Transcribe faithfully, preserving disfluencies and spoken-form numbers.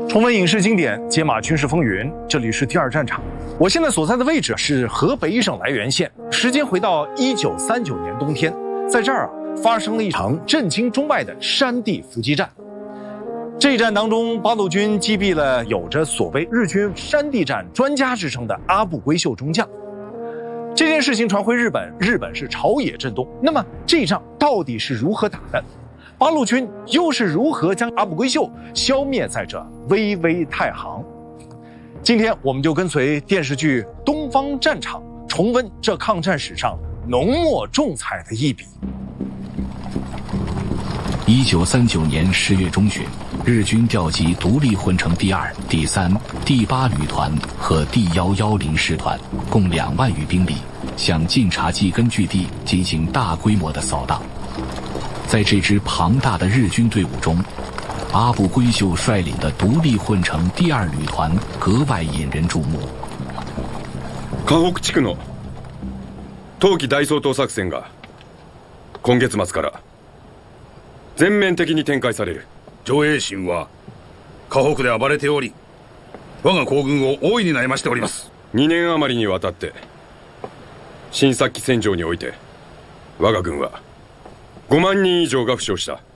重温影视经典，解码军事风云。这里是第二战场，我现在所在的位置是河北省涞源县。时间回到一九三九年冬天，在这儿啊发生了一场震惊中外的山地伏击战。这一战当中，八路军击毙了有着所谓日军山地战专家之称的阿部规秀中将。这件事情传回日本，日本是朝野震动。那么这一仗到底是如何打的？八路军又是如何将阿部规秀消灭在这巍巍太行？今天我们就跟随电视剧《东方战场》，重温这抗战史上浓墨重彩的一笔。 一九三九年十月中旬，日军调集独立混成第二、第三、第八旅团和第幺幺零师团，共两万余兵力，向晋察冀根据地进行大规模的扫荡。在这支庞大的日军队伍中，阿部规秀率领的独立混成第二旅团格外引人注目。 河北地区の冬季大掃討作戦が今月末から全面的に展開される。 上映心は河北で暴れており、我が皇軍を大いに悩ましております。 にねん余りにわたって新薩岐戦場において我が軍はごまんにん以上が負傷した。